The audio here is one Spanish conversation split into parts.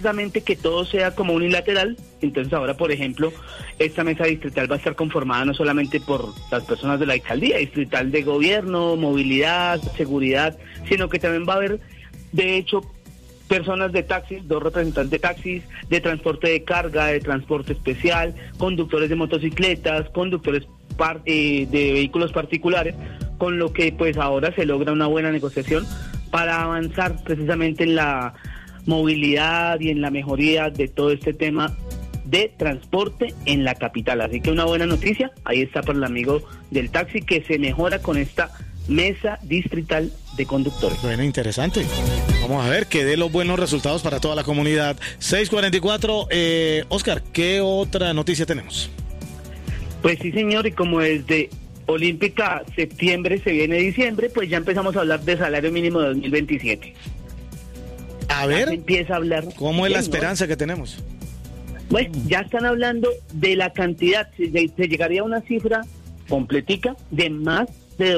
precisamente que todo sea como unilateral. Entonces ahora, por ejemplo, esta mesa distrital va a estar conformada no solamente por las personas de la alcaldía distrital, de gobierno, movilidad, seguridad, sino que también va a haber, de hecho, personas de taxis, 2 representantes de taxis, de transporte de carga, de transporte especial, conductores de motocicletas, conductores de vehículos particulares, con lo que pues ahora se logra una buena negociación para avanzar precisamente en la movilidad y en la mejoría de todo este tema de transporte en la capital. Así que una buena noticia, ahí está para el amigo del taxi, que se mejora con esta mesa distrital de conductores. Bueno, interesante. Vamos a ver que dé los buenos resultados para toda la comunidad. 6:44. Oscar, ¿qué otra noticia tenemos? Pues sí, señor, y como desde Olímpica septiembre se viene diciembre, pues ya empezamos a hablar de salario mínimo de 2027. A ver, se empieza a hablar. ¿Cómo es la esperanza que tenemos? Bueno, ya están hablando de la cantidad, se llegaría a una cifra completica de más de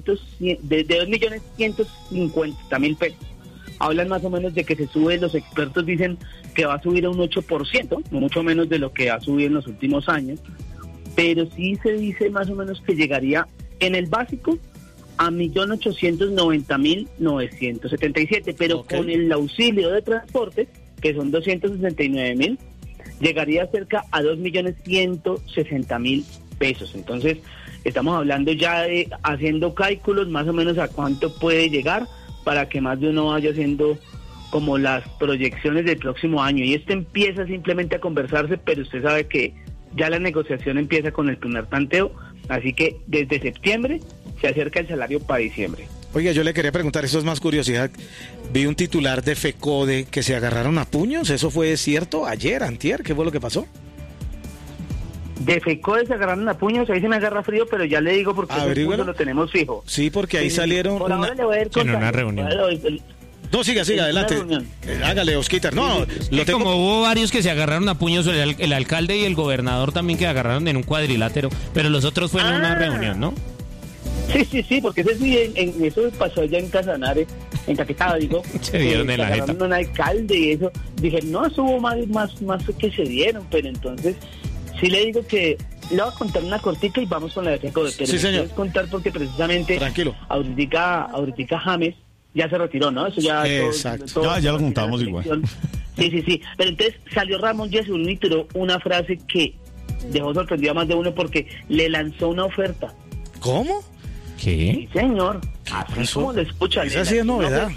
2.150.000 pesos. Hablan más o menos de que se sube, los expertos dicen que va a subir a un 8%, mucho menos de lo que ha subido en los últimos años, pero sí se dice más o menos que llegaría en el básico a 1.890.977, pero okay, con el auxilio de transporte, que son 269.000, llegaría cerca a 2.160.000 pesos. Entonces, estamos hablando ya de haciendo cálculos más o menos a cuánto puede llegar para que más de uno vaya haciendo como las proyecciones del próximo año. Y esto empieza simplemente a conversarse, pero usted sabe que ya la negociación empieza con el primer tanteo, así que desde septiembre se acerca el salario para diciembre. Oiga, yo le quería preguntar, eso es más curiosidad. Vi un titular de FECODE que se agarraron a puños. ¿Eso fue cierto? ¿Ayer, antier? ¿Qué fue lo que pasó? De FECODE se agarraron a puños, ahí se me agarra frío, pero ya le digo porque ese punto lo tenemos fijo. Sí, porque ahí salieron por ahora le voy a ir en una reunión. No, siga, adelante. Hágale, Osquitar. No, lo tengo. Como hubo varios que se agarraron a puños, el alcalde y el gobernador también que agarraron en un cuadrilátero, pero los otros fueron en una reunión, ¿no? Sí, porque eso pasó allá en Casanare, en Caquetá, digo. Se dieron en la jeta. Un alcalde y eso. Dije, no, eso hubo más que se dieron, pero entonces sí le digo que le voy a contar una cortica y vamos con la de FECODE. Pero sí, señor. Contar porque precisamente tranquilo. Ahorita James ya se retiró, ¿no? Eso ya. Exacto. Ya lo juntamos igual. Sí. Pero entonces salió Ramón Yesurún y tiró una frase que dejó sorprendido a más de uno porque le lanzó una oferta. ¿Cómo? ¿Qué? Sí, señor. Así como lo escucha. Esa sí es novedad.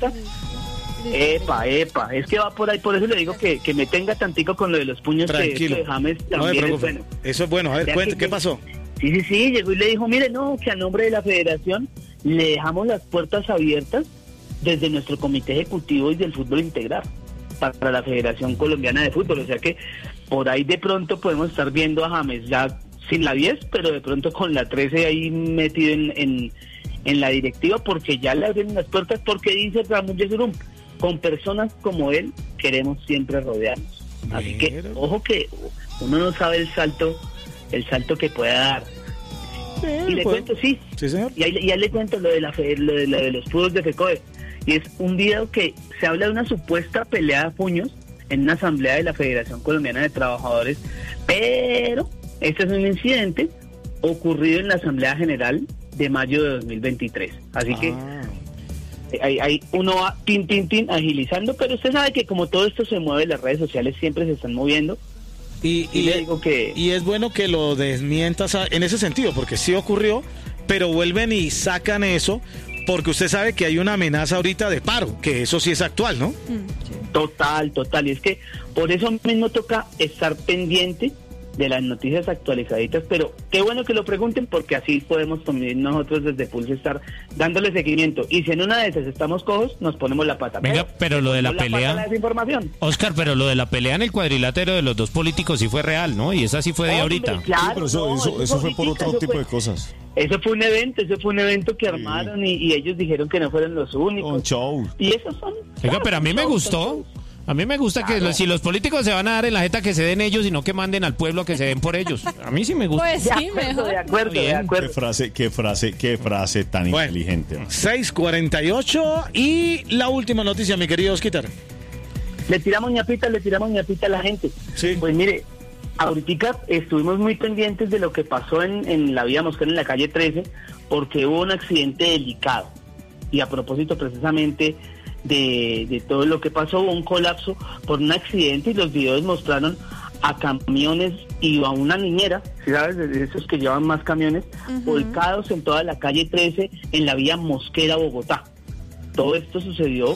Epa, es que va por ahí, por eso le digo que me tenga tantico con lo de los puños. Tranquilo. Que James también es bueno. Eso es bueno, a ver, cuente, ¿qué pasó? Sí, llegó y le dijo, mire, no, que a nombre de la federación le dejamos las puertas abiertas desde nuestro comité ejecutivo y del fútbol integral para la Federación Colombiana de Fútbol, o sea que por ahí de pronto podemos estar viendo a James ya sin la 10, pero de pronto con la 13 ahí metido en la directiva, porque ya le abrieron las puertas, porque dice Ramón Yesurún, con personas como él queremos siempre rodearnos. Así que, ojo que uno no sabe el salto que pueda dar. Y le cuento, sí, señor. Y ahí le cuento lo de los pudos de FECODE. Y es un video que se habla de una supuesta pelea de puños en una asamblea de la Federación Colombiana de Trabajadores, pero este es un incidente ocurrido en la Asamblea General de mayo de 2023. Así que ahí uno va tin agilizando, pero usted sabe que como todo esto se mueve, las redes sociales siempre se están moviendo. Y le digo que... Y es bueno que lo desmientas en ese sentido, porque sí ocurrió, pero vuelven y sacan eso, porque usted sabe que hay una amenaza ahorita de paro, que eso sí es actual, ¿no? Total, y es que por eso mismo toca estar pendiente de las noticias actualizaditas, pero qué bueno que lo pregunten, porque así podemos también nosotros desde Pulse estar dándole seguimiento, y si en una de esas estamos cojos, nos ponemos la pata. Venga, pero lo de la pelea, Oscar, pero lo de la pelea en el cuadrilátero de los dos políticos sí fue real, ¿no? Y esa sí fue de ahorita. Claro, sí, pero eso fue por otro tipo de cosas. Eso fue un evento que armaron y ellos dijeron que no fueron los únicos. Un show. Y esos son... Venga, pero a mí me gustó. A mí me gusta que si los políticos se van a dar en la jeta, que se den ellos y no que manden al pueblo a que se den por ellos. A mí sí me gusta. Pues sí, mejor. De acuerdo. Qué frase tan inteligente. 6:48 y la última noticia, mi querido Osquitar. le tiramos ñapita a la gente. Sí. Pues mire, ahorita estuvimos muy pendientes de lo que pasó en la vía Mosquera, en la calle 13, porque hubo un accidente delicado. Y a propósito precisamente de todo lo que pasó, hubo un colapso por un accidente y los videos mostraron a camiones y a una niñera, ¿sí sabes? De esos que llevan más camiones, volcados en toda la calle 13 en la vía Mosquera, Bogotá. Todo esto sucedió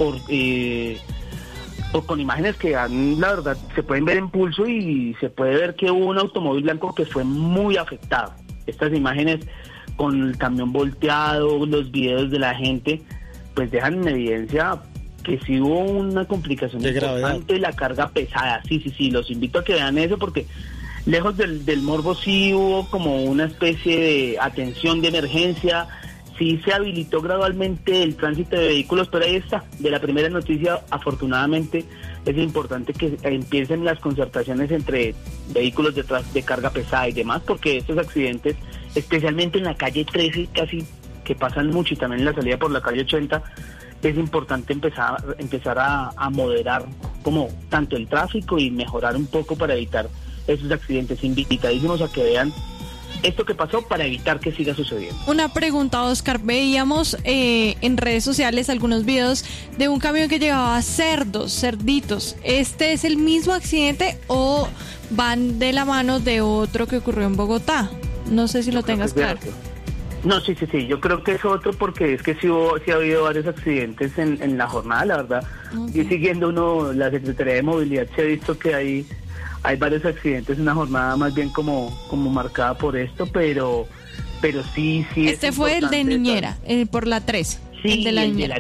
con imágenes que la verdad se pueden ver en Pulso y se puede ver que hubo un automóvil blanco que fue muy afectado. Estas imágenes con el camión volteado, los videos de la gente, pues dejan en evidencia que sí hubo una complicación de importante, la carga pesada. Sí, los invito a que vean eso porque lejos del morbo sí hubo como una especie de atención de emergencia, sí se habilitó gradualmente el tránsito de vehículos, pero ahí está, de la primera noticia, afortunadamente es importante que empiecen las concertaciones entre vehículos de carga pesada y demás, porque estos accidentes, especialmente en la calle 13, casi que pasan mucho, y también en la salida por la calle 80, es importante empezar a moderar como tanto el tráfico y mejorar un poco para evitar esos accidentes. Invitadísimos a que vean esto que pasó para evitar que siga sucediendo. Una pregunta, Oscar. Veíamos en redes sociales algunos videos de un camión que llevaba cerditos. ¿Este es el mismo accidente o van de la mano de otro que ocurrió en Bogotá? No sé si lo tengas claro. No, sí, yo creo que es otro porque es que sí ha habido varios accidentes en la jornada, la verdad. Okay. Y siguiendo la Secretaría de Movilidad se ha visto que hay varios accidentes en la jornada más bien como marcada por esto, pero sí. Este fue el de Niñera, por la 13. Sí, el de la Niñera,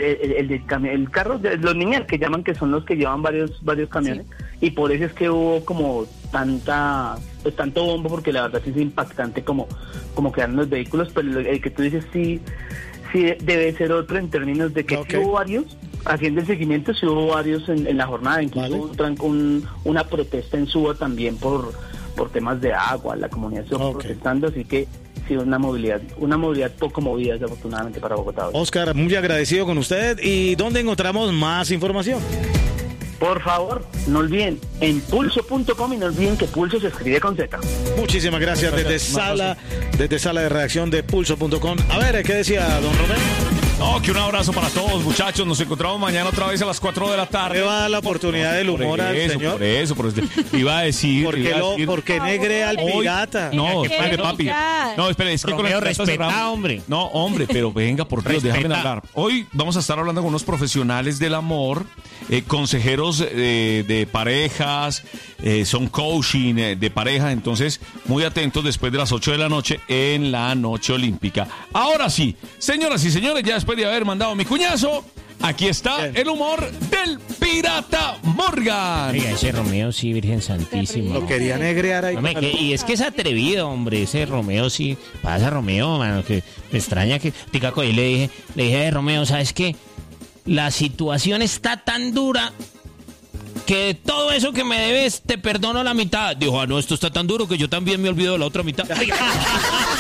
el carro de los Niñera, que llaman, que son los que llevan varios camiones, sí. Y por eso es que hubo como tanto bombo, porque la verdad sí es impactante como quedan los vehículos, pero el que tú dices sí debe ser otro en términos de que sí hubo varios, haciendo el seguimiento, sí hubo varios en la jornada, incluso una protesta en Suba también por temas de agua, la comunidad estuvo protestando, así que sí, una movilidad poco movida desafortunadamente para Bogotá. Oscar, muy agradecido con usted. ¿Y dónde encontramos más información? Por favor, no olviden, en pulso.com, y no olviden que Pulso se escribe con Z. Muchísimas gracias desde sala de redacción de pulso.com. A ver, ¿qué decía don Romero? No, que un abrazo para todos, muchachos. Nos encontramos mañana otra vez a las 4 de la tarde. ¿Qué va a dar la oportunidad del humor al señor? Por eso. Iba a decir... ¿Por qué negre al pirata? No, espere, papi. No, espere, es que Romeo, con esto respeta, hombre. No, hombre, pero venga, por Dios, déjame hablar. Hoy vamos a estar hablando con unos profesionales del amor, consejeros de parejas, son coaching de pareja, entonces muy atentos después de las 8 de la noche en la Noche Olímpica. Ahora sí, señoras y señores, ya después de haber mandado mi cuñazo, aquí está el humor del Pirata Morgan. Oiga, ese Romeo sí, Virgen Santísima. Lo quería negrear ahí. Hombre, y es que es atrevido, hombre, ese Romeo sí. Pasa, Romeo, mano, que me extraña que... Ticaco, y le dije, Romeo, ¿sabes qué? La situación está tan dura que todo eso que me debes te perdono la mitad. Dijo, no, esto está tan duro que yo también me olvido de la otra mitad.